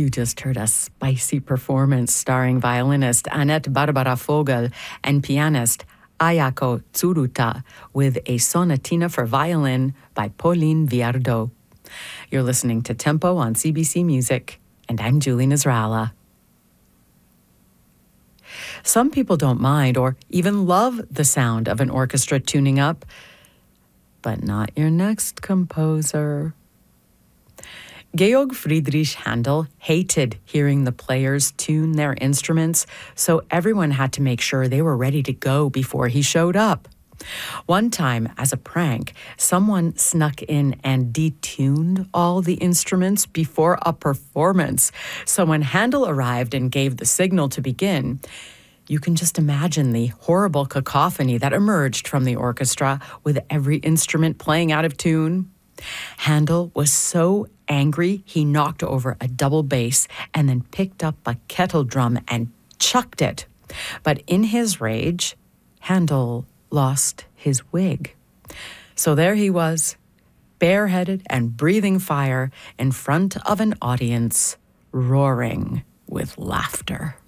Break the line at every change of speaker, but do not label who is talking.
You just heard a spicy performance starring violinist Annette Barbara Vogel and pianist Ayako Tsuruta with a sonatina for violin by Pauline Viardot. You're listening to Tempo on CBC Music, and I'm Julie Nasrallah. Some people don't mind or even love the sound of an orchestra tuning up, but not your next composer. Georg Friedrich Handel hated hearing the players tune their instruments, so everyone had to make sure they were ready to go before he showed up. One time, as a prank, someone snuck in and detuned all the instruments before a performance. So when Handel arrived and gave the signal to begin, you can just imagine the horrible cacophony that emerged from the orchestra with every instrument playing out of tune. Handel was so angry, he knocked over a double bass and then picked up a kettle drum and chucked it. But in his rage, Handel lost his wig. So there he was, bareheaded and breathing fire in front of an audience, roaring with laughter.